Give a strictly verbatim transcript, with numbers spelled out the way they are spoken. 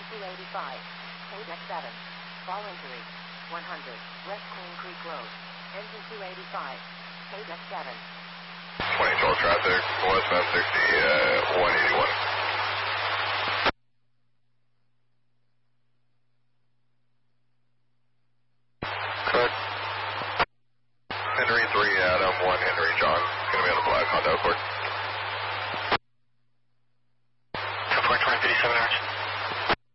two eighty-five. Paydeck seven. Fall injury. one hundred. West Queen Creek Road. Engine two eighty-five. Paydeck seven. twenty twelve traffic, westbound sixty, uh, one eighty-one. Correct. Henry three, Adam, one Henry John. Gonna be on the black Honda Accord. ten four, twenty fifty-seven hours.